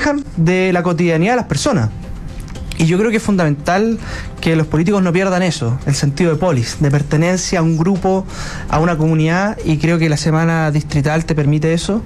alejan de la cotidianidad de las personas. Y yo creo que es fundamental que los políticos no pierdan eso, el sentido de polis, de pertenencia a un grupo, a una comunidad, y creo que la semana distrital te permite eso.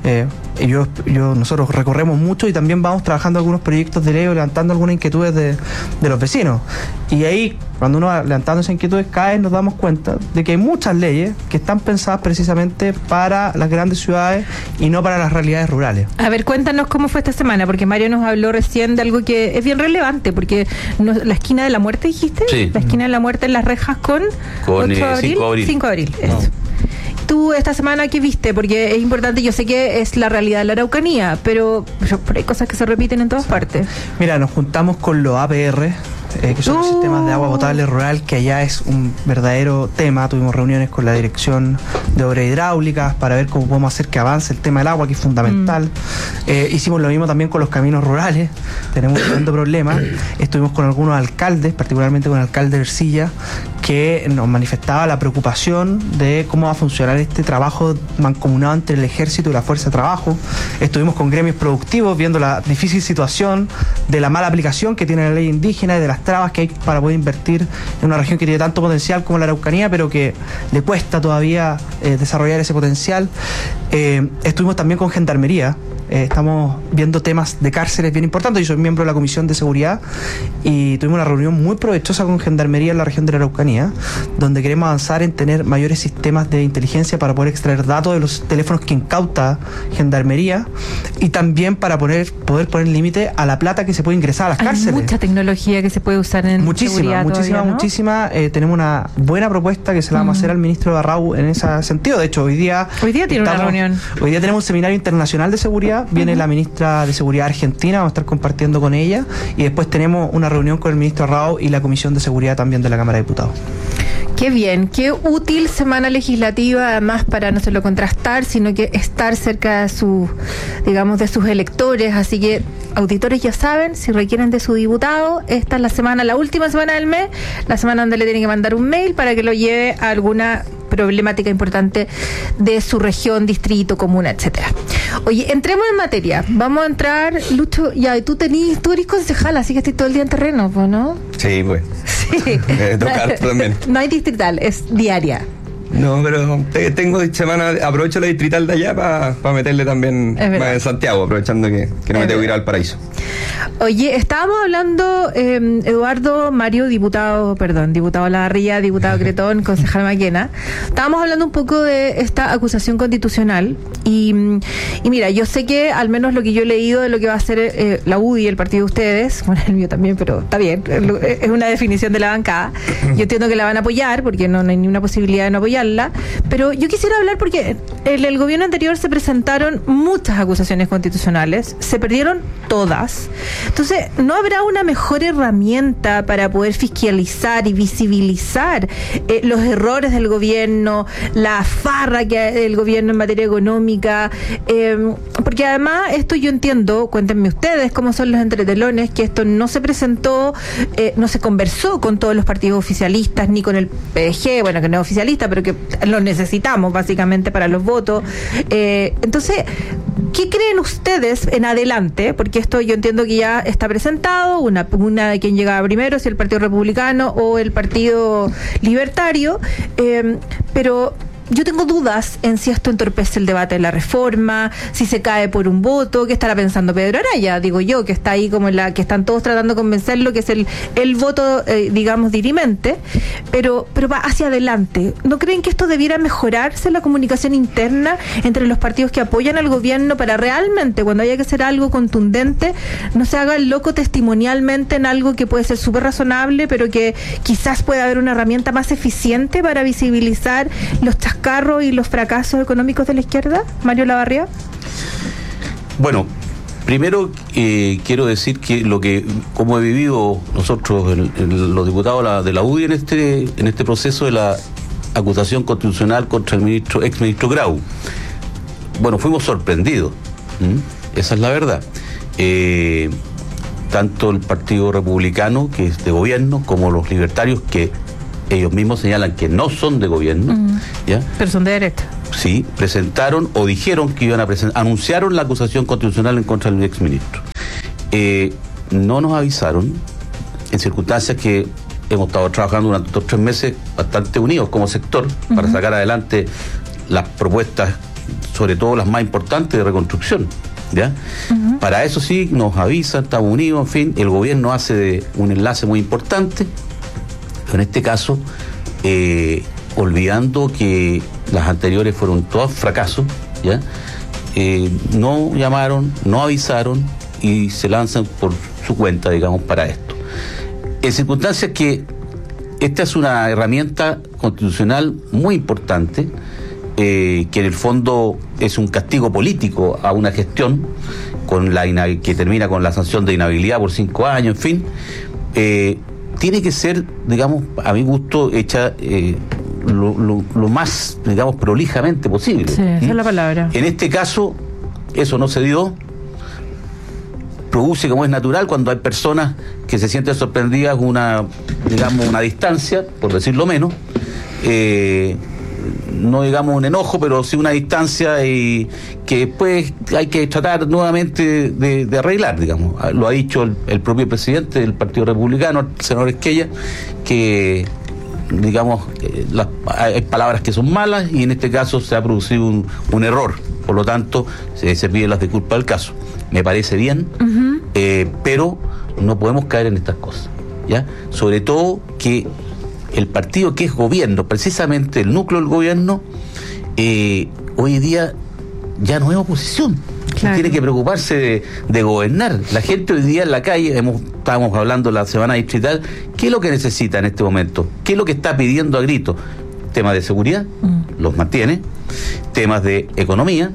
Nosotros recorremos mucho y también vamos trabajando algunos proyectos de ley, levantando algunas inquietudes de los vecinos. Y ahí, cuando uno va levantando esas inquietudes, cada vez nos damos cuenta de que hay muchas leyes que están pensadas precisamente para las grandes ciudades y no para las realidades rurales. A ver, cuéntanos cómo fue esta semana, porque Mario nos habló recién de algo que es bien relevante, porque la esquina de la muerte, dijiste, sí. La esquina de la muerte en Las Rejas con 8 de abril, 5 de abril. 5 de abril, eso. Tú esta semana, ¿qué viste? Porque es importante, yo sé que es la realidad de la Araucanía, pero hay cosas que se repiten en todas partes. Mira, nos juntamos con los APR, que son los sistemas de agua potable rural, que allá es un verdadero tema. Tuvimos reuniones con la Dirección de Obras Hidráulicas para ver cómo podemos hacer que avance el tema del agua, que es fundamental. Hicimos lo mismo también con los caminos rurales, tenemos un tremendo problema. Estuvimos con algunos alcaldes, particularmente con el alcalde de Ercilla, que nos manifestaba la preocupación de cómo va a funcionar este trabajo mancomunado entre el ejército y la fuerza de trabajo. Estuvimos con gremios productivos viendo la difícil situación de la mala aplicación que tiene la ley indígena y de las trabas que hay para poder invertir en una región que tiene tanto potencial como la Araucanía, pero que le cuesta todavía desarrollar ese potencial. Estuvimos también con Gendarmería. Estamos viendo temas de cárceles bien importantes. Yo soy miembro de la Comisión de Seguridad y tuvimos una reunión muy provechosa con Gendarmería en la región de la Araucanía, donde queremos avanzar en tener mayores sistemas de inteligencia para poder extraer datos de los teléfonos que incauta Gendarmería y también para poder poner límite a la plata que se puede ingresar a las cárceles. Hay mucha tecnología que se puede usar en seguridad todavía, ¿no? Muchísima. Tenemos una buena propuesta que se la vamos a hacer al ministro Barrau en ese sentido. De hecho, hoy día tiene una reunión. Hoy día tenemos un seminario internacional de seguridad. Viene la ministra de Seguridad argentina, vamos a estar compartiendo con ella, y después tenemos una reunión con el ministro Barrau y la Comisión de Seguridad también de la Cámara de Diputados. Qué bien, qué útil semana legislativa, además para no solo contrastar, sino que estar cerca de sus electores. Así que, auditores, ya saben, si requieren de su diputado, esta es la última semana del mes, la semana donde le tienen que mandar un mail para que lo lleve a alguna problemática importante de su región, distrito, comuna, etcétera. Oye, entremos en materia. Vamos a entrar, Lucho, ya, tú eres concejal, así que estoy todo el día en terreno, ¿no? Sí, pues. Sí. Tocar también. No hay distrital, es diaria. No, pero tengo semana, aprovecho la distrital de allá para meterle también en Santiago, aprovechando que no me tengo que ir al Paraíso. Oye, estábamos hablando, Eduardo Mario, diputado Lavarría, diputado Cretón, concejal Maquena, estábamos hablando un poco de esta acusación constitucional y mira, yo sé que al menos lo que yo he leído de lo que va a hacer la UDI, el partido de ustedes, bueno, el mío también, pero está bien, es una definición de la bancada. Yo entiendo que la van a apoyar porque no hay ninguna posibilidad de no apoyarla, pero yo quisiera hablar porque en el gobierno anterior se presentaron muchas acusaciones constitucionales, se perdieron todas. Entonces, ¿no habrá una mejor herramienta para poder fiscalizar y visibilizar los errores del gobierno, la farra que hay del gobierno en materia económica? Porque además, esto yo entiendo, cuéntenme ustedes cómo son los entretelones, que esto no se presentó, no se conversó con todos los partidos oficialistas, ni con el PDG, bueno, que no es oficialista, pero que lo necesitamos básicamente para los votos. Entonces, ¿qué creen ustedes en adelante? Porque esto yo entiendo que ya está presentado, una de quien llegaba primero, si el Partido Republicano o el Partido Libertario, pero yo tengo dudas en si esto entorpece el debate de la reforma, si se cae por un voto. ¿Qué estará pensando Pedro Araya? Digo yo, que está ahí como que están todos tratando de convencerlo, que es el voto, dirimente, pero va hacia adelante. ¿No creen que esto debiera mejorarse la comunicación interna entre los partidos que apoyan al gobierno para realmente, cuando haya que hacer algo contundente, no se haga el loco testimonialmente en algo que puede ser súper razonable, pero que quizás pueda haber una herramienta más eficiente para visibilizar los chascarros y los fracasos económicos de la izquierda? Mario Lavarría. Bueno, primero quiero decir que como he vivido nosotros, los diputados de la UDI en este proceso de la acusación constitucional contra el ex ministro Grau, bueno, fuimos sorprendidos. Esa es la verdad. Tanto el Partido Republicano, que es de gobierno, como los libertarios, que ellos mismos señalan que no son de gobierno, ¿ya? Pero son de derecha. Sí, presentaron o dijeron que iban a anunciaron la acusación constitucional en contra del exministro. no nos avisaron en circunstancias que hemos estado trabajando durante estos 3 meses bastante unidos como sector para sacar adelante las propuestas, sobre todo las más importantes de reconstrucción, ¿ya? Para eso sí nos avisan, estamos unidos, en fin, el gobierno hace un enlace muy importante, pero en este caso olvidando que las anteriores fueron todos fracasos, ¿ya? No llamaron, no avisaron y se lanzan por su cuenta, digamos, para esto. En circunstancias que esta es una herramienta constitucional muy importante, que en el fondo es un castigo político a una gestión que termina con la sanción de inhabilidad por 5 años, en fin, tiene que ser, digamos, a mi gusto, hecha lo más, digamos, prolijamente posible. Sí, esa es la palabra. En este caso, eso no se dio. Produce, como es natural, cuando hay personas que se sienten sorprendidas, una distancia, por decirlo menos, no digamos un enojo, pero sí una distancia y que después hay que tratar nuevamente de arreglar, digamos. Lo ha dicho el propio presidente del Partido Republicano, el senador Esquella, que digamos hay palabras que son malas y en este caso se ha producido un error, por lo tanto se piden las disculpas del caso. Me parece bien, pero no podemos caer en estas cosas, ¿ya? Sobre todo que el partido que es gobierno, precisamente el núcleo del gobierno, hoy día ya no es oposición. Claro. Tiene que preocuparse de gobernar. La gente hoy día en la calle, estábamos hablando la semana distrital, ¿qué es lo que necesita en este momento? ¿Qué es lo que está pidiendo a gritos? Temas de seguridad, los mantiene. Temas de economía,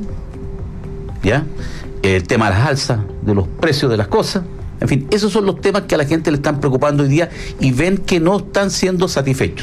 ¿ya? El tema de las alzas de los precios de las cosas. En fin, esos son los temas que a la gente le están preocupando hoy día y ven que no están siendo satisfechos.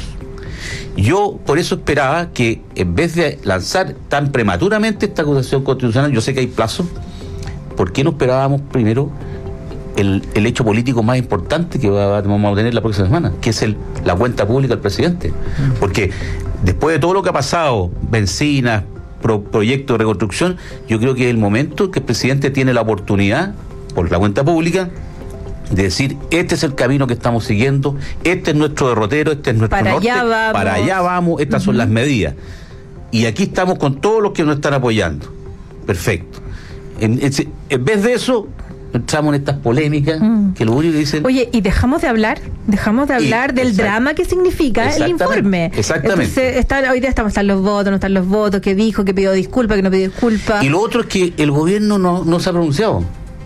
Yo por eso esperaba que en vez de lanzar tan prematuramente esta acusación constitucional, yo sé que hay plazo, ¿por qué no esperábamos primero el hecho político más importante que vamos a tener la próxima semana, que es la cuenta pública del presidente? Porque después de todo lo que ha pasado, bencinas, proyecto de reconstrucción, yo creo que es el momento que el presidente tiene la oportunidad, por la cuenta pública, de decir, este es el camino que estamos siguiendo, este es nuestro derrotero, este es nuestro norte, para allá vamos, estas son las medidas. Y aquí estamos con todos los que nos están apoyando. Perfecto. En vez de eso, entramos en estas polémicas que lo único que dicen... Oye, y dejamos de hablar del drama que significa el informe. Exactamente. Entonces, hoy día están los votos, no están los votos, que dijo, que pidió disculpas, que no pidió disculpas. Y lo otro es que el gobierno no se ha pronunciado.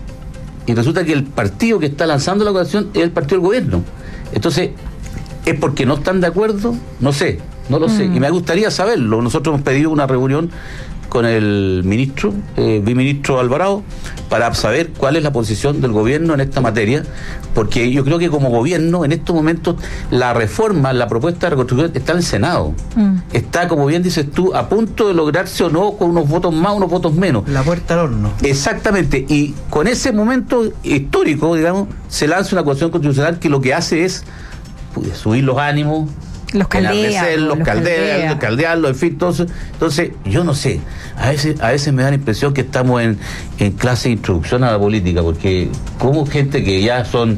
Y resulta que el partido que está lanzando la acusación es el partido del gobierno. Entonces, ¿es porque no están de acuerdo? No sé, no lo sé. Y me gustaría saberlo. Nosotros hemos pedido una reunión con el viceministro Alvarado, para saber cuál es la posición del gobierno en esta materia, porque yo creo que como gobierno, en estos momentos, la reforma, la propuesta de reconstrucción está en el Senado. Está, como bien dices tú, a punto de lograrse o no, con unos votos más, unos votos menos. La puerta al horno. Exactamente, y con ese momento histórico, digamos, se lanza una acusación constitucional que lo que hace es subir los ánimos, los caldearlos, en fin, entonces yo no sé, a veces me da la impresión que estamos en clase de introducción a la política, porque como gente que ya son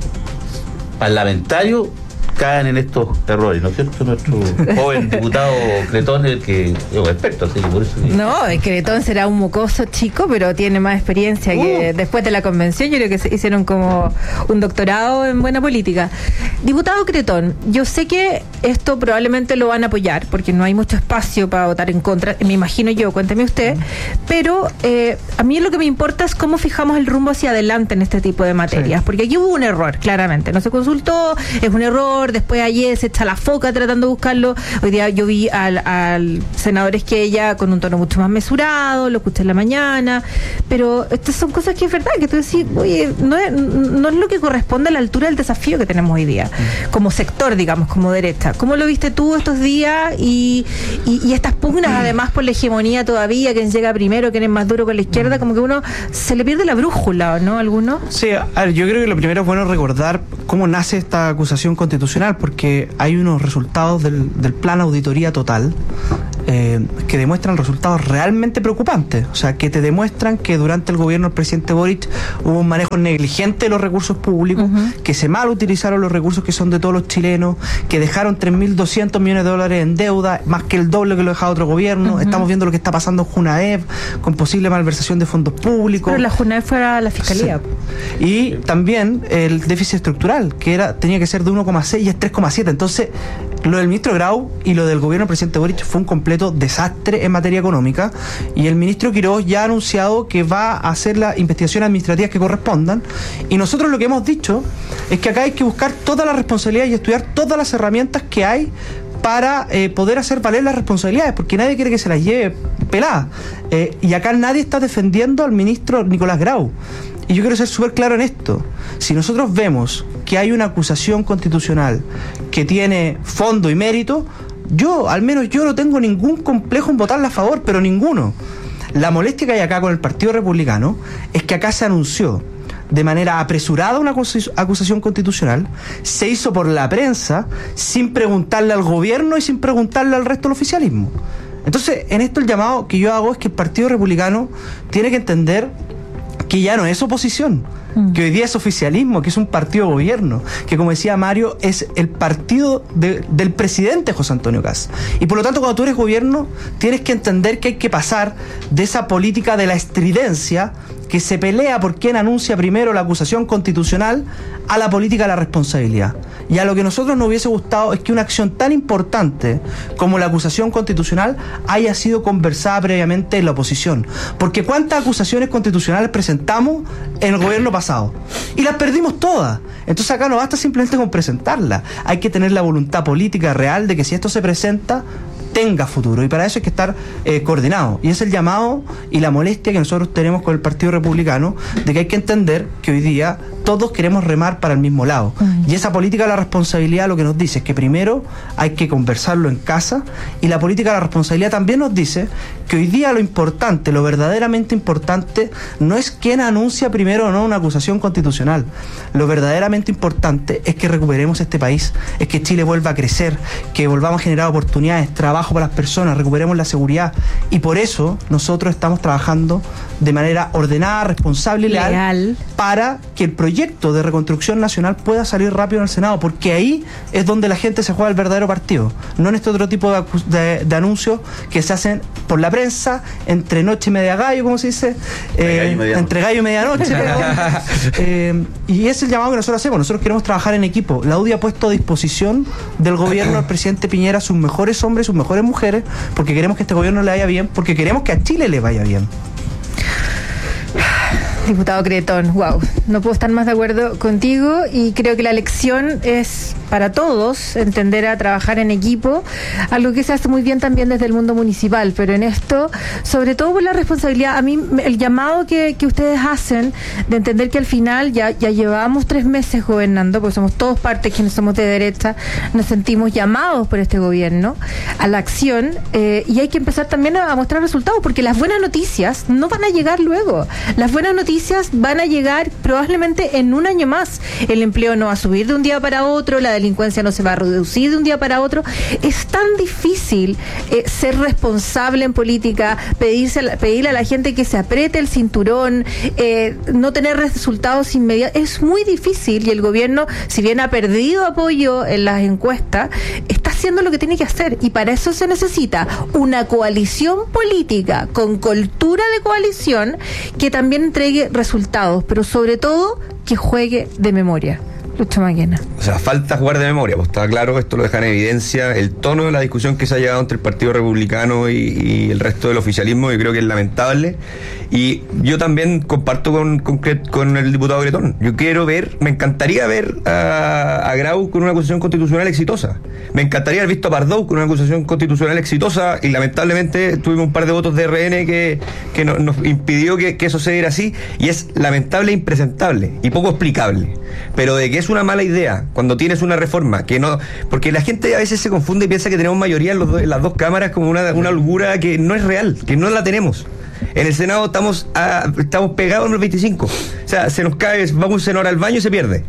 parlamentarios caen en estos errores, ¿no es cierto? Nuestro joven diputado Cretón, el que es un experto, así que por eso... No, el Cretón será un mocoso chico, pero tiene más experiencia que después de la convención. Yo creo que se hicieron como un doctorado en buena política. Diputado Cretón, yo sé que esto probablemente lo van a apoyar, porque no hay mucho espacio para votar en contra, me imagino yo, cuénteme usted, pero a mí lo que me importa es cómo fijamos el rumbo hacia adelante en este tipo de materias, porque aquí hubo un error, claramente, no se consultó, es un error. Después ayer se echa la foca tratando de buscarlo. Hoy día yo vi al senador Esquella con un tono mucho más mesurado, lo escuché en la mañana, pero estas son cosas que es verdad, que tú decís, oye, no es lo que corresponde a la altura del desafío que tenemos hoy día, como sector, digamos, como derecha. ¿Cómo lo viste tú estos días? Y estas pugnas, además, por la hegemonía todavía, quién llega primero, quién es más duro con la izquierda, como que uno se le pierde la brújula, ¿no? ¿Alguno? Sí, a ver, yo creo que lo primero es bueno recordar cómo nace esta acusación constitucional, porque hay unos resultados del plan auditoría total que demuestran resultados realmente preocupantes. O sea, que te demuestran que durante el gobierno del presidente Boric hubo un manejo negligente de los recursos públicos, que se mal utilizaron los recursos que son de todos los chilenos, que dejaron 3.200 millones de dólares en deuda, más que el doble que lo dejaba otro gobierno. Estamos viendo lo que está pasando en Junaev, con posible malversación de fondos públicos. Pero la Junaev fue a la fiscalía. Sí. Y también el déficit estructural, que tenía que ser de 1,6 y es 3,7. Entonces, lo del ministro Grau y lo del gobierno del presidente Boric fue un completo desastre en materia económica, y el ministro Quirós ya ha anunciado que va a hacer las investigaciones administrativas que correspondan, y nosotros lo que hemos dicho es que acá hay que buscar todas las responsabilidades y estudiar todas las herramientas que hay para poder hacer valer las responsabilidades, porque nadie quiere que se las lleve peladas, y acá nadie está defendiendo al ministro Nicolás Grau. Y yo quiero ser súper claro en esto. Si nosotros vemos que hay una acusación constitucional que tiene fondo y mérito, al menos yo no tengo ningún complejo en votarla a favor, pero ninguno. La molestia que hay acá con el Partido Republicano es que acá se anunció de manera apresurada una acusación constitucional, se hizo por la prensa, sin preguntarle al gobierno y sin preguntarle al resto del oficialismo. Entonces, en esto el llamado que yo hago es que el Partido Republicano tiene que entender que ya no es oposición, que hoy día es oficialismo, que es un partido de gobierno, que, como decía Mario, es el partido del presidente José Antonio Kast. Y por lo tanto, cuando tú eres gobierno, tienes que entender que hay que pasar de esa política de la estridencia, que se pelea por quién anuncia primero la acusación constitucional, a la política de la responsabilidad. Y a lo que a nosotros nos hubiese gustado es que una acción tan importante como la acusación constitucional haya sido conversada previamente en la oposición. Porque ¿cuántas acusaciones constitucionales presentamos en el gobierno pasado? Y las perdimos todas. Entonces acá no basta simplemente con presentarlas. Hay que tener la voluntad política real de que si esto se presenta, tenga futuro, y para eso hay que estar coordinado, y es el llamado y la molestia que nosotros tenemos con el Partido Republicano, de que hay que entender que hoy día todos queremos remar para el mismo lado, y esa política de la responsabilidad lo que nos dice es que primero hay que conversarlo en casa, y la política de la responsabilidad también nos dice que hoy día lo importante, lo verdaderamente importante, no es quién anuncia primero o no una acusación constitucional. Lo verdaderamente importante es que recuperemos este país, es que Chile vuelva a crecer, que volvamos a generar oportunidades, trabajo para las personas, recuperemos la seguridad, y por eso nosotros estamos trabajando de manera ordenada, responsable y leal para que el proyecto de reconstrucción nacional pueda salir rápido en el Senado, porque ahí es donde la gente se juega el verdadero partido, no en este otro tipo de anuncios que se hacen por la prensa, entre noche y media gallo, como se dice, entre gallo y medianoche. Y es el llamado que nosotros hacemos. Nosotros queremos trabajar en equipo. La UDI ha puesto a disposición del gobierno del presidente Piñera sus mejores hombres, sus mejores mujeres, porque queremos que este gobierno le vaya bien, porque queremos que a Chile le vaya bien. Diputado Cretón, wow, no puedo estar más de acuerdo contigo, y creo que la lección es para todos entender a trabajar en equipo, algo que se hace muy bien también desde el mundo municipal, pero en esto, sobre todo por la responsabilidad, a mí el llamado que ustedes hacen de entender que al final ya llevamos 3 meses gobernando, porque somos todos parte, quienes somos de derecha, nos sentimos llamados por este gobierno a la acción, y hay que empezar también a mostrar resultados, porque las buenas noticias no van a llegar luego, las buenas noticias van a llegar probablemente en un año más. El empleo no va a subir de un día para otro, la delincuencia no se va a reducir de un día para otro. Es tan difícil ser responsable en política, pedirle a la gente que se apriete el cinturón, no tener resultados inmediatos. Es muy difícil, y el gobierno, si bien ha perdido apoyo en las encuestas, está haciendo lo que tiene que hacer, y para eso se necesita una coalición política con cultura de coalición que también entregue resultados, pero sobre todo que juegue de memoria. Lucho Maquena. O sea, falta jugar de memoria, pues está claro, esto lo deja en evidencia el tono de la discusión que se ha llevado entre el Partido Republicano y el resto del oficialismo, y creo que es lamentable. Y yo también comparto con el diputado Cretón. Yo quiero ver, me encantaría ver a Grau con una acusación constitucional exitosa. Me encantaría haber visto a Pardow con una acusación constitucional exitosa, y lamentablemente tuvimos un par de votos de RN que nos impidió que eso se diera así, y es lamentable e impresentable y poco explicable. Pero de que es una mala idea cuando tienes una reforma que no, porque la gente a veces se confunde y piensa que tenemos mayoría en las dos cámaras como una holgura que no es real, que no la tenemos. En el Senado estamos pegados en los 25. O sea, se nos cae, vamos un senador al baño y se pierde.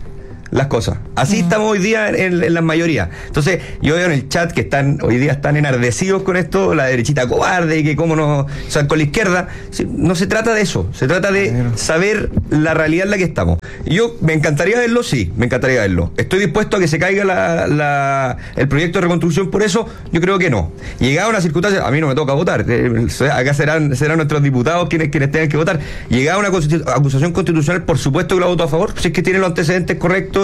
las cosas. Así estamos hoy día en la mayoría. Entonces, yo veo en el chat que hoy día están enardecidos con esto, la derechita cobarde y que cómo no, o sea, con la izquierda. No se trata de eso, se trata de saber la realidad en la que estamos. Y yo me encantaría verlo, sí, me encantaría verlo. Estoy dispuesto a que se caiga el proyecto de reconstrucción, por eso yo creo que no. Llegada una circunstancia, a mí no me toca votar, acá serán nuestros diputados quienes tengan que votar. Llegada una acusación constitucional, por supuesto que la voto a favor, si es que tiene los antecedentes correctos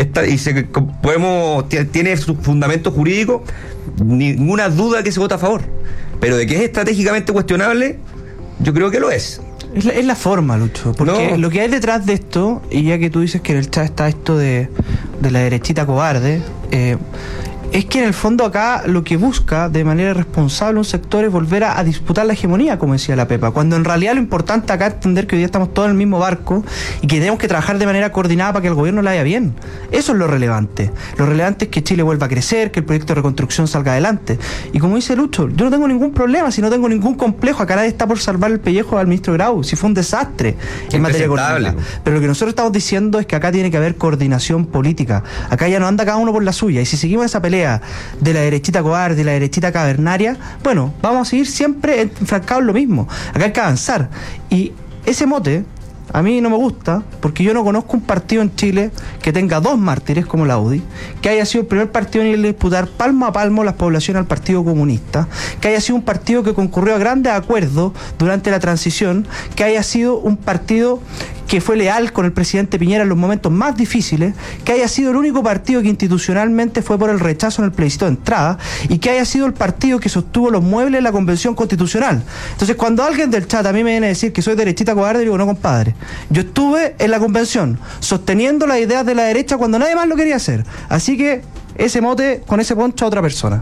tiene su fundamento jurídico, ninguna duda que se vota a favor. Pero de que es estratégicamente cuestionable, yo creo que lo es. Es la forma, Lucho, porque lo que hay detrás de esto, y ya que tú dices que en el chat está esto de la derechita cobarde, es que en el fondo acá lo que busca de manera responsable un sector es volver a disputar la hegemonía, como decía la Pepa, cuando en realidad lo importante acá es entender que hoy día estamos todos en el mismo barco y que tenemos que trabajar de manera coordinada para que el gobierno le vaya bien. Eso es lo relevante. Lo relevante es que Chile vuelva a crecer, que el proyecto de reconstrucción salga adelante. Y como dice Lucho, yo no tengo ningún problema, si no tengo ningún complejo, acá nadie está por salvar el pellejo al ministro Grau, si fue un desastre en materia económica. Pero lo que nosotros estamos diciendo es que acá tiene que haber coordinación política. Acá ya no anda cada uno por la suya, y si seguimos esa pelea de la derechita cobarde, de la derechita cavernaria, bueno, vamos a seguir siempre enfrascados en lo mismo. Acá hay que avanzar. Y ese mote a mí no me gusta, porque yo no conozco un partido en Chile que tenga 2 mártires como la UDI, que haya sido el primer partido en disputar palmo a palmo las poblaciones al Partido Comunista, que haya sido un partido que concurrió a grandes acuerdos durante la transición, que haya sido un partido que fue leal con el presidente Piñera en los momentos más difíciles, que haya sido el único partido que institucionalmente fue por el rechazo en el plebiscito de entrada, y que haya sido el partido que sostuvo los muebles en la Convención Constitucional. Entonces, cuando alguien del chat a mí me viene a decir que soy derechita cobarde, digo, no, compadre, yo estuve en la Convención sosteniendo las ideas de la derecha cuando nadie más lo quería hacer. Así que ese mote con ese poncho a otra persona.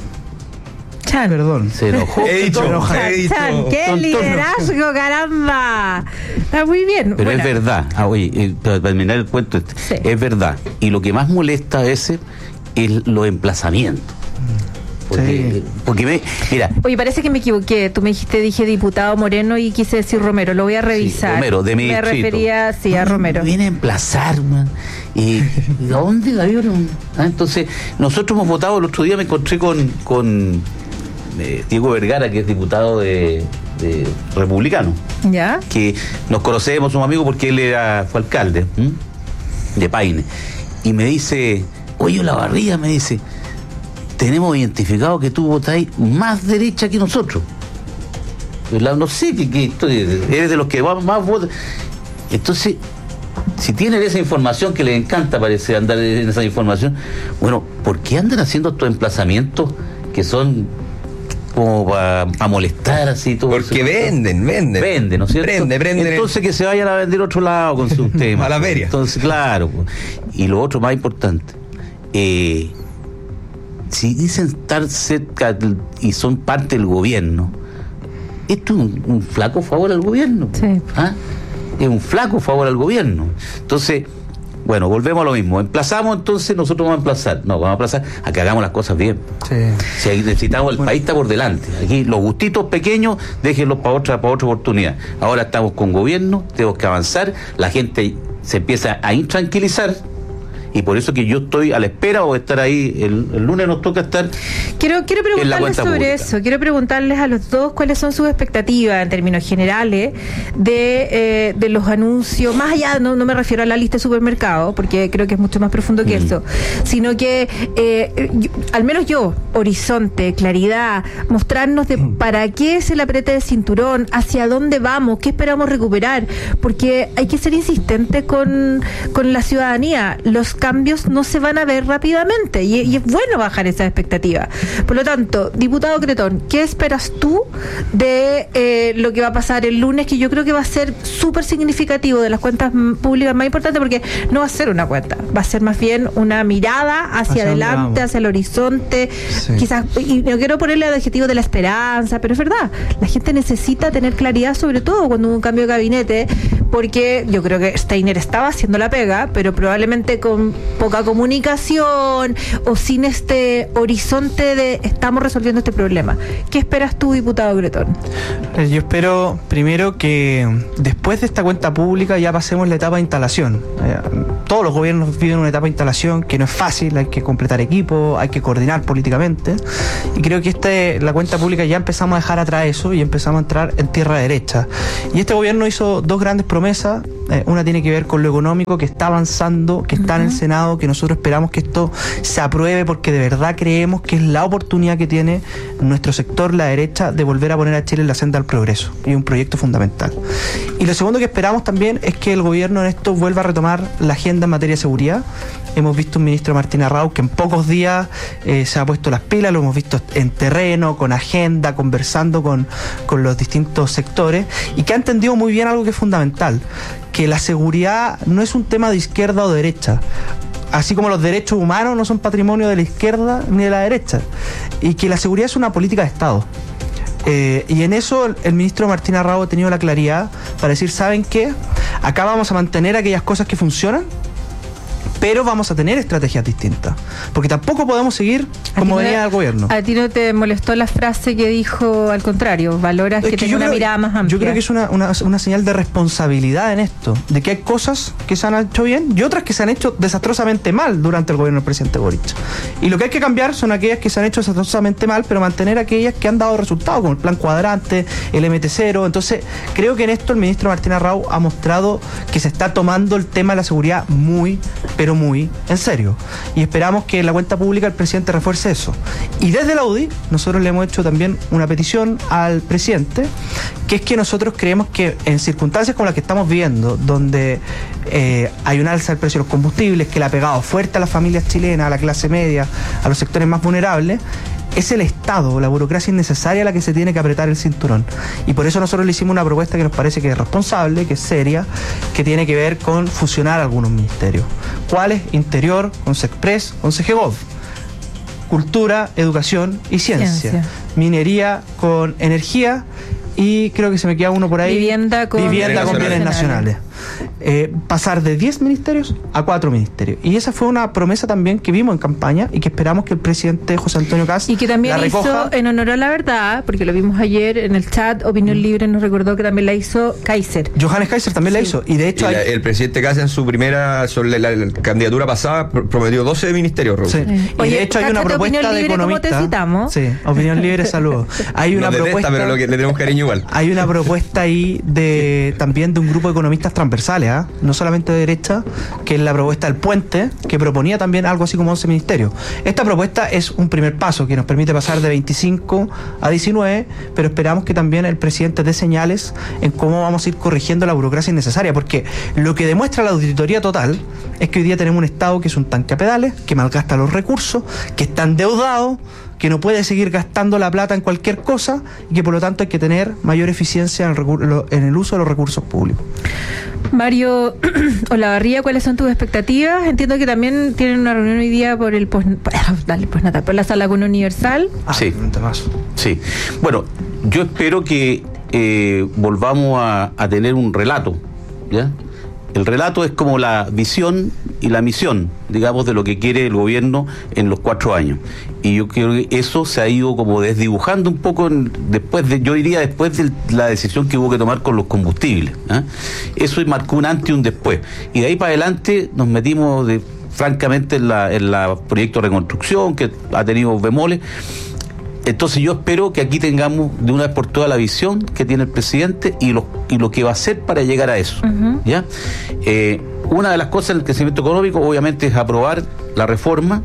Chan. Perdón. Se enojó. Chan, ¡qué liderazgo, caramba! Está muy bien. Pero es verdad. Oye, para terminar el cuento, sí, es verdad. Y lo que más molesta a veces es los emplazamientos. Porque mira. Oye, parece que me equivoqué. Tú me dije diputado Moreno y quise decir Romero. Lo voy a revisar. Sí, Romero, de mi Me distrito. refería, sí, a Romero. Viene a emplazar, man. ¿Y dónde la vieron? Entonces, nosotros hemos votado. El otro día me encontré con Diego Vergara, que es diputado de republicano. ¿Ya? Que nos conocemos, somos amigos porque él fue alcalde de Paine. Y me dice, oye, Olavarría, me dice, tenemos identificado que tú votáis más derecha que nosotros. No sé, que eres de los que más votan. Entonces, si tienen esa información que les encanta, parece andar en esa información, bueno, ¿por qué andan haciendo estos emplazamientos que son como para molestar así todo? Porque venden, ¿no es cierto? Prenden. Entonces que se vayan a vender a otro lado con sus temas. A la feria. Entonces, claro. Y lo otro más importante, si dicen estar cerca y son parte del gobierno, esto es un flaco favor al gobierno. Sí. Es un flaco favor al gobierno. Entonces, bueno, volvemos a lo mismo. Emplazamos, entonces nosotros vamos a emplazar. No, vamos a emplazar a que hagamos las cosas bien. Sí. Si necesitamos, el país está por delante. Aquí los gustitos pequeños, déjenlos para otra oportunidad. Ahora estamos con gobierno, tenemos que avanzar, la gente se empieza a intranquilizar. Y por eso que yo estoy a la espera o estar ahí, el lunes nos toca estar. Quiero preguntarles sobre pública. eso. Quiero preguntarles a los dos cuáles son sus expectativas en términos generales de los anuncios. Más allá, no me refiero a la lista de supermercados, porque creo que es mucho más profundo que eso, sino que al menos yo, horizonte, claridad, mostrarnos de para qué es el aprete de cinturón, hacia dónde vamos, qué esperamos recuperar, porque hay que ser insistente con la ciudadanía. Los cambios no se van a ver rápidamente y es bueno bajar esa expectativa. Por lo tanto, diputado Cretón, ¿qué esperas tú de lo que va a pasar el lunes, que yo creo que va a ser súper significativo, de las cuentas públicas más importantes, porque no va a ser una cuenta, va a ser más bien una mirada hacia adelante, hacia el horizonte, quizás, y no quiero ponerle el adjetivo de la esperanza, pero es verdad, la gente necesita tener claridad, sobre todo cuando hubo un cambio de gabinete, porque yo creo que Steiner estaba haciendo la pega, pero probablemente con poca comunicación o sin este horizonte de estamos resolviendo este problema. ¿Qué esperas tú, diputado Gretón? Yo espero primero que después de esta cuenta pública ya pasemos la etapa de instalación. Todos los gobiernos viven una etapa de instalación que no es fácil, hay que completar equipo, hay que coordinar políticamente, y creo que la cuenta pública ya empezamos a dejar atrás eso y empezamos a entrar en tierra derecha. Y este gobierno hizo dos grandes promesas. Una tiene que ver con lo económico, que está avanzando, que está en el Senado, que nosotros esperamos que esto se apruebe porque de verdad creemos que es la oportunidad que tiene nuestro sector, la derecha, de volver a poner a Chile en la senda del progreso, y es un proyecto fundamental. Y lo segundo que esperamos también es que el gobierno en esto vuelva a retomar la agenda en materia de seguridad. Hemos visto un ministro, Martín Arrau, que en pocos días se ha puesto las pilas, lo hemos visto en terreno, con agenda, conversando con los distintos sectores, y que ha entendido muy bien algo que es fundamental, que la seguridad no es un tema de izquierda o derecha, así como los derechos humanos no son patrimonio de la izquierda ni de la derecha, y que la seguridad es una política de Estado. Y en eso el ministro Martín Arrau ha tenido la claridad para decir, ¿saben qué? Acá vamos a mantener aquellas cosas que funcionan, pero vamos a tener estrategias distintas, porque tampoco podemos seguir como venía el gobierno. ¿A ti no te molestó la frase que dijo al contrario? ¿Valoras que tenga una mirada más amplia? Yo creo que es una señal de responsabilidad en esto, de que hay cosas que se han hecho bien y otras que se han hecho desastrosamente mal durante el gobierno del presidente Boric. Y lo que hay que cambiar son aquellas que se han hecho desastrosamente mal, pero mantener aquellas que han dado resultados, como el plan cuadrante, el MT0. Entonces, creo que en esto el ministro Martín Arrau ha mostrado que se está tomando el tema de la seguridad muy, pero muy en serio, y esperamos que en la cuenta pública el presidente refuerce eso. Y desde la UDI nosotros le hemos hecho también una petición al presidente, que es que nosotros creemos que en circunstancias como las que estamos viviendo, donde hay un alza del precio de los combustibles, que le ha pegado fuerte a las familias chilenas, a la clase media, a los sectores más vulnerables, es el Estado, la burocracia innecesaria la que se tiene que apretar el cinturón. Y por eso nosotros le hicimos una propuesta que nos parece que es responsable, que es seria, que tiene que ver con fusionar algunos ministerios. ¿Cuáles? Interior, con Sexpress, con CGGov. Cultura, educación y ciencia. Minería con energía, y creo que se me queda uno por ahí. Vivienda con bienes nacionales. Pasar de 10 ministerios a 4 ministerios. Y esa fue una promesa también que vimos en campaña y que esperamos que el presidente José Antonio Kast y que también la recoja. Hizo en honor a la verdad, porque lo vimos ayer en el chat, Opinión Libre nos recordó que también la hizo Kaiser. Johannes Kaiser también la hizo. Y de hecho el presidente Kast en su primera, sobre la candidatura pasada, prometió 12 ministerios, Raúl. Sí. Oye, y de hecho hay una propuesta de economista. ¿Cómo te citamos? Sí, Opinión Libre, saludos. Hay una propuesta, pero lo que le tenemos cariño igual. Hay una propuesta ahí también de un grupo de economistas transversales, no solamente de derecha, que es la propuesta del Puente, que proponía también algo así como 11 ministerios. Esta propuesta es un primer paso que nos permite pasar de 25 a 19, pero esperamos que también el presidente dé señales en cómo vamos a ir corrigiendo la burocracia innecesaria, porque lo que demuestra la auditoría total es que hoy día tenemos un Estado que es un tanque a pedales, que malgasta los recursos, que está endeudado, que no puede seguir gastando la plata en cualquier cosa, y que por lo tanto hay que tener mayor eficiencia en el uso de los recursos públicos. Mario Olavarría, ¿cuáles son tus expectativas? Entiendo que también tienen una reunión hoy día por el postnatal, por la Sala Cuna Universal. Sí. Sí. Bueno, yo espero que volvamos a tener un relato, ¿ya? El relato es como la visión y la misión, digamos, de lo que quiere el gobierno en los 4 años. Y yo creo que eso se ha ido como desdibujando un poco después de la decisión que hubo que tomar con los combustibles, ¿eh? Eso marcó un antes y un después. Y de ahí para adelante nos metimos francamente en la proyecto de reconstrucción, que ha tenido bemoles. Entonces yo espero que aquí tengamos de una vez por todas la visión que tiene el presidente y lo que va a hacer para llegar a eso. ¿Ya? Una de las cosas del crecimiento económico obviamente es aprobar la reforma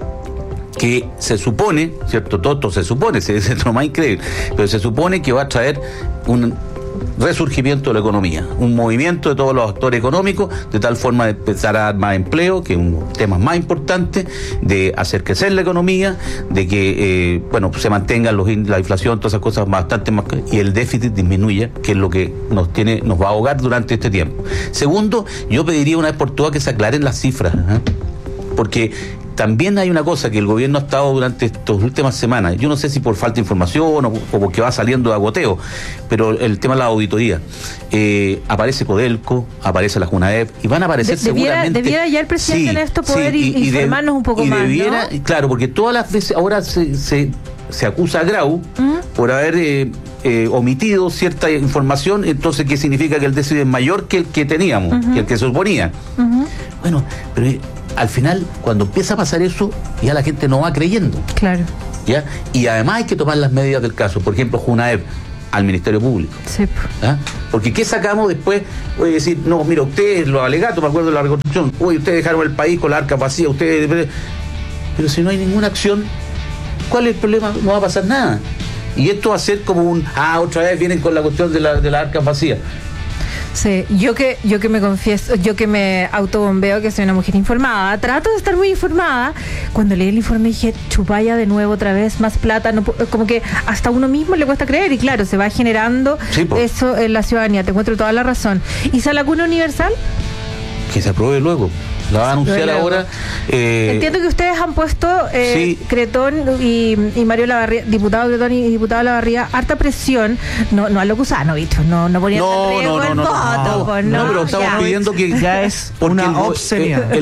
que se supone, ¿cierto? Todo se supone, es lo más increíble, pero se supone que va a traer un resurgimiento de la economía, un movimiento de todos los actores económicos, de tal forma de empezar a dar más empleo, que es un tema más importante, de hacer crecer la economía, de que se mantenga la inflación, todas esas cosas bastante más, y el déficit disminuya, que es lo que nos va a ahogar durante este tiempo. Segundo, yo pediría una vez por todas que se aclaren las cifras, ¿eh? porque también hay una cosa que el gobierno ha estado durante estas últimas semanas, yo no sé si por falta de información o porque va saliendo de agoteo, pero el tema de la auditoría, aparece Codelco, aparece la Junaep, y van a aparecer seguramente... Debiera ya el presidente en esto poder informarnos un poco más, debiera, ¿no? Claro, porque todas las veces ahora se acusa a Grau por haber omitido cierta información, entonces ¿qué significa? Que el déficit es mayor que el que teníamos, que el que se suponía. Bueno, pero al final, cuando empieza a pasar eso, ya la gente no va creyendo. Claro. ¿Ya? Y además hay que tomar las medidas del caso. Por ejemplo, Junaep al Ministerio Público. Sí. ¿Ah? Porque ¿qué sacamos después? Voy a decir, no, mira, ustedes, los alegatos, me acuerdo de la reconstrucción, ustedes dejaron el país con la arca vacía, ustedes... Pero si no hay ninguna acción, ¿cuál es el problema? No va a pasar nada. Y esto va a ser como otra vez vienen con la cuestión de la arca vacía. Sí, yo que me confieso, yo que me autobombeo que soy una mujer informada, trato de estar muy informada. Cuando leí el informe dije, chupaya de nuevo otra vez, más plata, no, como que hasta a uno mismo le cuesta creer, y claro, se va generando eso en la ciudadanía, te encuentro toda la razón. ¿Y esa lacuna universal? Que se apruebe luego. La va a anunciar ahora. Entiendo que ustedes han puesto Cretón y Mario Lavarría, diputado Cretón y diputado Lavarría, harta presión, no a lo gusano, ¿viste? No ponían en riesgo el voto. No, pero estamos pidiendo que ya es una obscenidad.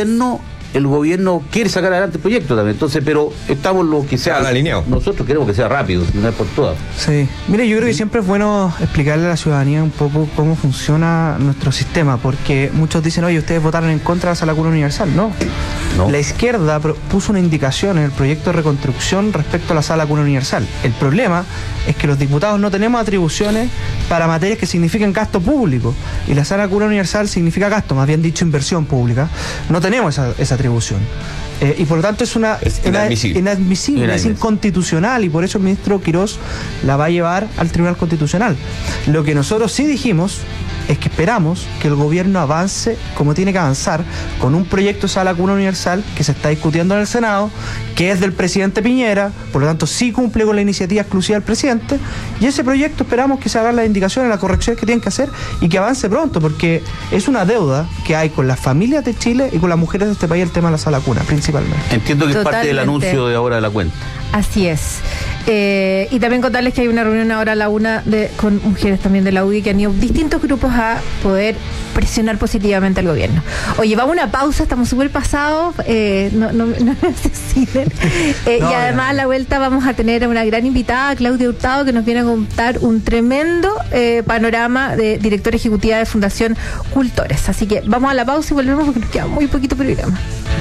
El gobierno quiere sacar adelante el proyecto también, entonces, pero estamos lo que sea alineado. Nosotros queremos que sea rápido, no es por todas. Sí, mire, yo creo que siempre es bueno explicarle a la ciudadanía un poco cómo funciona nuestro sistema, porque muchos dicen, oye, ustedes votaron en contra de esa lacuna universal. No. La izquierda puso una indicación en el proyecto de reconstrucción respecto a la sala lacuna universal. El problema es que los diputados no tenemos atribuciones para materias que signifiquen gasto público, y la sala lacuna universal significa gasto, más bien dicho inversión pública. No tenemos esa atribución. Y por lo tanto es inadmisible, es inconstitucional, y por eso el ministro Quirós la va a llevar al Tribunal Constitucional. Lo que nosotros sí dijimos es que esperamos que el gobierno avance como tiene que avanzar con un proyecto de sala lacuna universal que se está discutiendo en el Senado, que es del presidente Piñera, por lo tanto sí cumple con la iniciativa exclusiva del presidente, y ese proyecto esperamos que se hagan las indicaciones, las correcciones que tienen que hacer y que avance pronto, porque es una deuda que hay con las familias de Chile y con las mujeres de este país, el tema de la sala lacuna principalmente. Entiendo que es parte del anuncio de ahora de la cuenta. Así es. Y también contarles que hay una reunión ahora a la 1 con mujeres también de la UDI que han ido distintos grupos a poder presionar positivamente al gobierno. Oye, vamos a una pausa, estamos súper pasados, no me asesinen. Y además a la vuelta vamos a tener a una gran invitada, Claudia Hurtado, que nos viene a contar un tremendo panorama de directora ejecutiva de Fundación Cultores. Así que vamos a la pausa y volvemos porque nos queda muy poquito programa.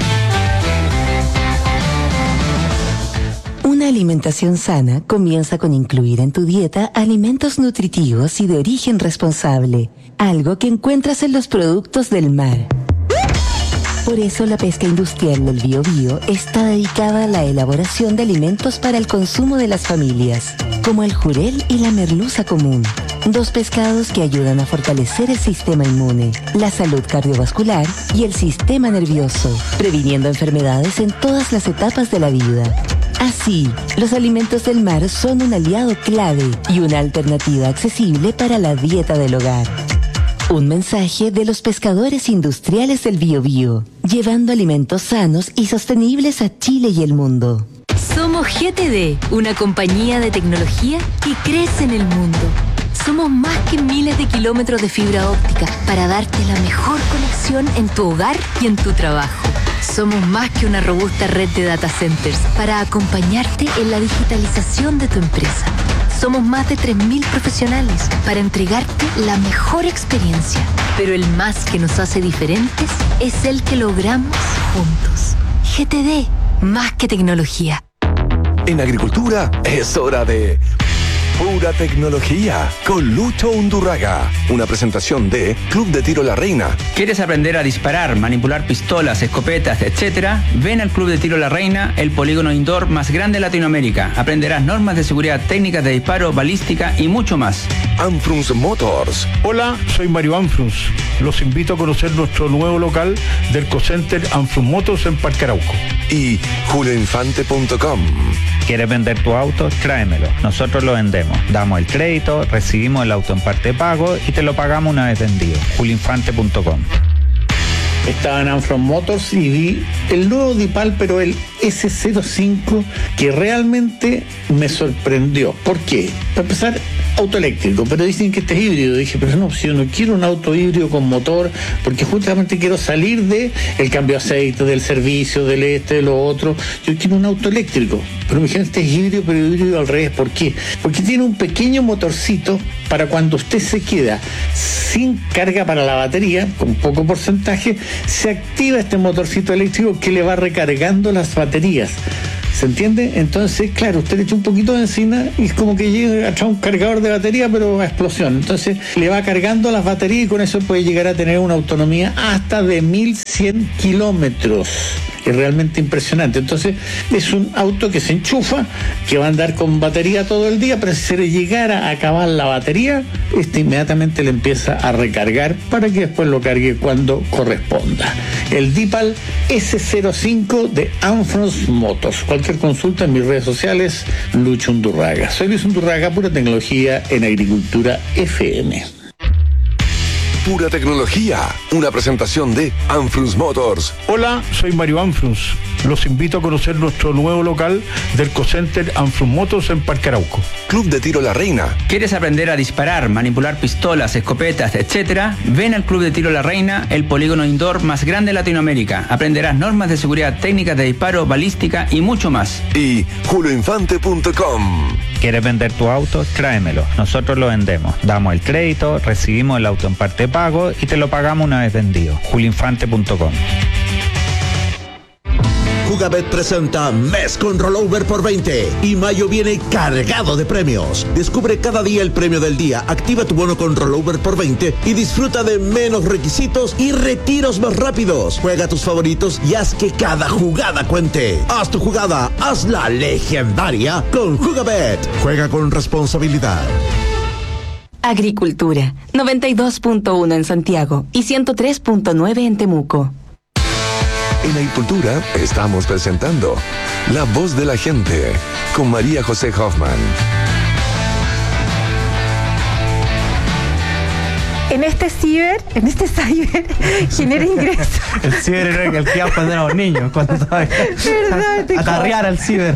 Una alimentación sana comienza con incluir en tu dieta alimentos nutritivos y de origen responsable, algo que encuentras en los productos del mar. Por eso la pesca industrial del Biobío está dedicada a la elaboración de alimentos para el consumo de las familias, como el jurel y la merluza común, dos pescados que ayudan a fortalecer el sistema inmune, la salud cardiovascular y el sistema nervioso, previniendo enfermedades en todas las etapas de la vida. Así, los alimentos del mar son un aliado clave y una alternativa accesible para la dieta del hogar. Un mensaje de los pescadores industriales del Biobío, llevando alimentos sanos y sostenibles a Chile y el mundo. Somos GTD, una compañía de tecnología que crece en el mundo. Somos más que miles de kilómetros de fibra óptica para darte la mejor conexión en tu hogar y en tu trabajo. Somos más que una robusta red de data centers para acompañarte en la digitalización de tu empresa. Somos más de 3.000 profesionales para entregarte la mejor experiencia. Pero el más que nos hace diferentes es el que logramos juntos. GTD, más que tecnología. En agricultura es hora de Pura Tecnología con Lucho Undurraga. Una presentación de Club de Tiro La Reina. ¿Quieres aprender a disparar, manipular pistolas, escopetas, etcétera? Ven al Club de Tiro La Reina, el polígono indoor más grande de Latinoamérica. Aprenderás normas de seguridad, técnicas de disparo, balística y mucho más. Anfrunz Motors. Hola, soy Mario Anfrunz. Los invito a conocer nuestro nuevo local del Cocenter Anfrunz Motors en Parque Arauco. Y julioinfante.com. ¿Quieres vender tu auto? Tráemelo. Nosotros lo vendemos. Damos el crédito, recibimos el auto en parte de pago y te lo pagamos una vez vendido. julioinfante.com. estaba en Armstrong Motors y vi el nuevo Dipal, pero el S05, que realmente me sorprendió. ¿Por qué? Para empezar, auto eléctrico, pero dicen que este es híbrido. Dije, pero no, si yo no quiero un auto híbrido con motor, porque justamente quiero salir de el cambio de aceite, del servicio, de lo otro. Yo quiero un auto eléctrico. Pero me dijeron, este es híbrido, pero híbrido al revés. ¿Por qué? Porque tiene un pequeño motorcito para cuando usted se queda sin carga para la batería, con poco porcentaje, se activa este motorcito eléctrico que le va recargando las baterías. ¿Se entiende? Entonces, claro, usted le echa un poquito de benzina y es como que llega a echar un cargador de batería, pero a explosión. Entonces, le va cargando las baterías y con eso puede llegar a tener una autonomía hasta de 1100 kilómetros. Es realmente impresionante. Entonces, es un auto que se enchufa, que va a andar con batería todo el día, pero si se le llegara a acabar la batería, inmediatamente le empieza a recargar para que después lo cargue cuando corresponda. El Dipal S05 de Armstrong Motors. Cualquier consulta en mis redes sociales, Lucho Undurraga. Soy Luis Undurraga, Pura Tecnología en Agricultura FM. Pura Tecnología, una presentación de Armstrong Motors. Hola, soy Mario Armstrong. Los invito a conocer nuestro nuevo local del Cocenter Armstrong Motors en Parque Arauco. Club de Tiro La Reina. ¿Quieres aprender a disparar, manipular pistolas, escopetas, etcétera? Ven al Club de Tiro La Reina, el polígono indoor más grande de Latinoamérica. Aprenderás normas de seguridad, técnicas de disparo, balística y mucho más. Y julioinfante.com. ¿Quieres vender tu auto? Tráemelo. Nosotros lo vendemos. Damos el crédito, recibimos el auto en parte pago y te lo pagamos una vez vendido. julioinfante.com. Jugabet presenta Mes con Rollover por 20 y mayo viene cargado de premios. Descubre cada día el premio del día, activa tu bono con Rollover por 20 y disfruta de menos requisitos y retiros más rápidos. Juega tus favoritos y haz que cada jugada cuente. Haz tu jugada, hazla legendaria con Jugabet. Juega con responsabilidad. Agricultura, 92.1 en Santiago y 103.9 en Temuco. En Agricultura estamos presentando La Voz de la Gente con María José Hoffman. En este ciber genera ingresos. El ciber era el que iba a aprender a los niños cuando estaba a carrear al ciber.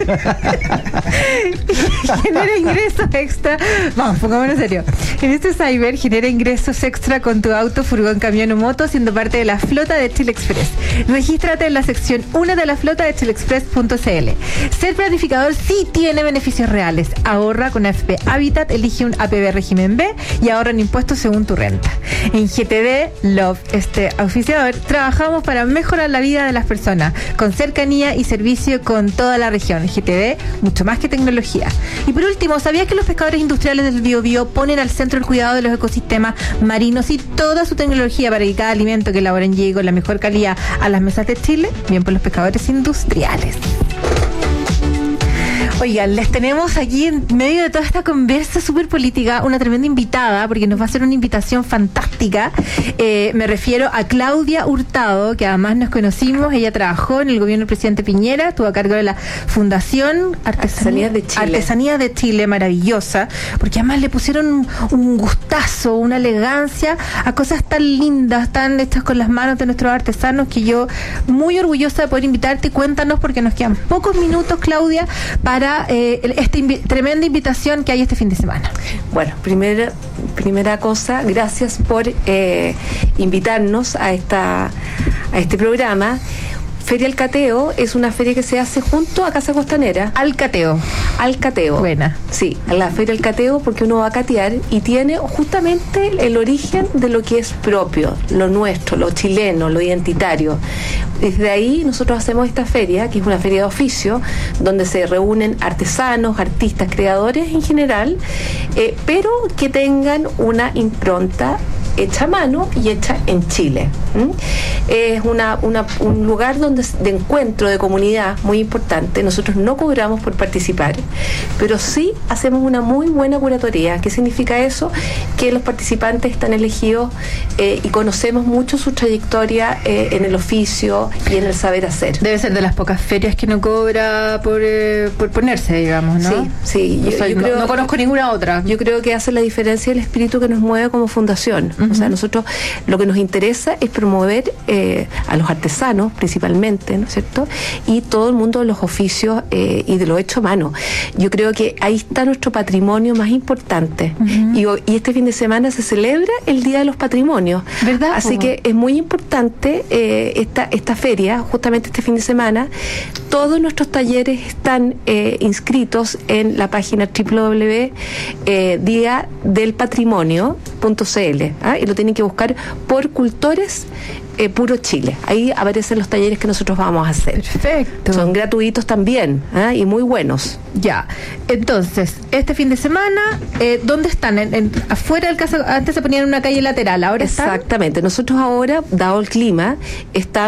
Genera ingresos extra. Vamos, pongámonos en serio. En este cyber genera ingresos extra con tu auto, furgón, camión o moto, siendo parte de la flota de Chile Express. Regístrate en la sección 1 de la flota de chilexpress.cl. Ser planificador sí tiene beneficios reales. Ahorra con AFP Habitat, elige un APB régimen B y ahorra en impuestos según tu renta. En GTD Love, este auspiciador, trabajamos para mejorar la vida de las personas con cercanía y servicio con toda la región. GTD, mucho más que tecnología. Y por último, ¿sabías que los pescadores industriales del Biobío ponen al centro el cuidado de los ecosistemas marinos y toda su tecnología para que cada alimento que elaboren llegue con la mejor calidad a las mesas de Chile? Bien por los pescadores industriales. Oigan, les tenemos aquí en medio de toda esta conversa súper política una tremenda invitada, porque nos va a hacer una invitación fantástica. Me refiero a Claudia Hurtado, que además nos conocimos. Ella trabajó en el gobierno del presidente Piñera, estuvo a cargo de la Fundación Artesanías de Chile. Artesanías de Chile, maravillosa, porque además le pusieron un gustazo, una elegancia a cosas tan lindas, tan hechas con las manos de nuestros artesanos, que yo muy orgullosa de poder invitarte. Cuéntanos, porque nos quedan pocos minutos, Claudia, para esta tremenda invitación que hay este fin de semana. Bueno, primera cosa, gracias por invitarnos a este programa. Feria Alcateo es una feria que se hace junto a Casa Costanera. Alcateo. Buena. Sí, la Feria Alcateo, porque uno va a catear y tiene justamente el origen de lo que es propio, lo nuestro, lo chileno, lo identitario. Desde ahí nosotros hacemos esta feria, que es una feria de oficio, donde se reúnen artesanos, artistas, creadores en general, pero que tengan una impronta hecha a mano y hecha en Chile. Es un lugar de encuentro de comunidad muy importante. Nosotros no cobramos por participar, pero sí hacemos una muy buena curatoría. ¿Qué significa eso? Que los participantes están elegidos y conocemos mucho su trayectoria en el oficio y en el saber hacer. Debe ser de las pocas ferias que no cobra por ponerse, digamos, ¿no? Sí. Yo creo, no conozco ninguna otra. Yo creo que hace la diferencia el espíritu que nos mueve como fundación. O sea, nosotros lo que nos interesa es promover a los artesanos principalmente, ¿no es cierto? Y todo el mundo de los oficios y de lo hecho a mano. Yo creo que ahí está nuestro patrimonio más importante. Y este fin de semana se celebra el Día de los Patrimonios. ¿Verdad? Así que es muy importante esta feria, justamente este fin de semana. Todos nuestros talleres están inscritos en la página www.diadelpatrimonio.cl, y lo tienen que buscar por Cultores Puro Chile. Ahí aparecen los talleres que nosotros vamos a hacer. Perfecto. Son gratuitos también, y muy buenos. Ya. Entonces, este fin de semana, ¿dónde están? Afuera del casa. Antes se ponían en una calle lateral, ahora están. Exactamente. Nosotros ahora, dado el clima, estamos